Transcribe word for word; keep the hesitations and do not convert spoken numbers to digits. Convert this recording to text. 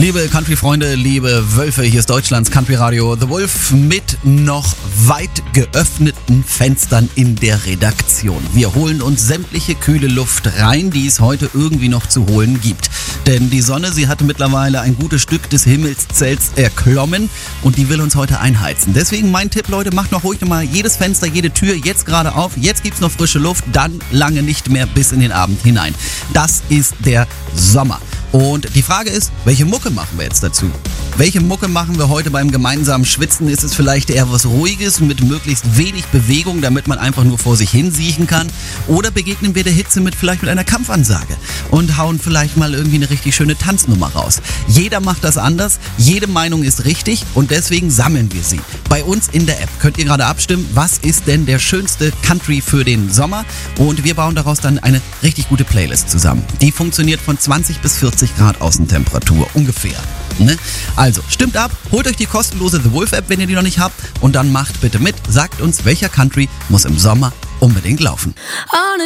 Liebe Country-Freunde, liebe Wölfe, hier ist Deutschlands Country-Radio The Wolf mit noch weit geöffneten Fenstern in der Redaktion. Wir holen uns sämtliche kühle Luft rein, die es heute irgendwie noch zu holen gibt. Denn die Sonne, sie hat mittlerweile ein gutes Stück des Himmelszelts erklommen und die will uns heute einheizen. Deswegen mein Tipp, Leute, macht noch ruhig nochmal jedes Fenster, jede Tür jetzt gerade auf. Jetzt gibt's noch frische Luft, dann lange nicht mehr bis in den Abend hinein. Das ist der Sommer. Und die Frage ist, welche Mucke machen wir jetzt dazu? Welche Mucke machen wir heute beim gemeinsamen Schwitzen? Ist es vielleicht eher was Ruhiges mit möglichst wenig Bewegung, damit man einfach nur vor sich hin siechen kann? Oder begegnen wir der Hitze mit vielleicht mit einer Kampfansage und hauen vielleicht mal irgendwie eine richtig schöne Tanznummer raus? Jeder macht das anders, jede Meinung ist richtig und deswegen sammeln wir sie. Bei uns in der App könnt ihr gerade abstimmen, was ist denn der schönste Country für den Sommer? Und wir bauen daraus dann eine richtig gute Playlist zusammen. Die funktioniert von zwanzig bis vierzig Grad Außentemperatur ungefähr. Ne? Also, stimmt ab, holt euch die kostenlose The Wolf App, wenn ihr die noch nicht habt und dann macht bitte mit, sagt uns, welcher Country muss im Sommer unbedingt laufen. On a